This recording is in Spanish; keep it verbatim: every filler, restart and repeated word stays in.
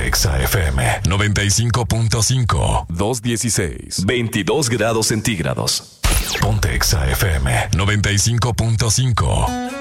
Exa F M noventa y cinco punto cinco. dos dieciséis. veintidós grados centígrados. Ponte Exa F M noventa y cinco punto cinco.